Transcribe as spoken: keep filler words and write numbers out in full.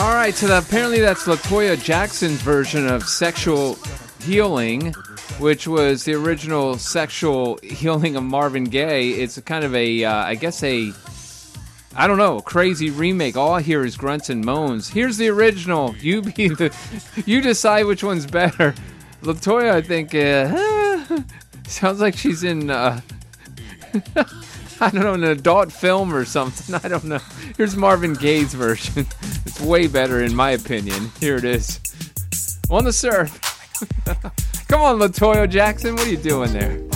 All right, so that, apparently that's LaToya Jackson's version of Sexual Healing, which was the original Sexual Healing of Marvin Gaye. It's a kind of a, uh, I guess a, I don't know, a crazy remake. All I hear is grunts and moans. Here's the original. You be the, you decide which one's better. LaToya, I think, uh, sounds like she's in, uh, I don't know, an adult film or something. I don't know. Here's Marvin Gaye's version. It's way better in my opinion. Here it is. On the surf. Come on, LaToya Jackson. What are you doing there?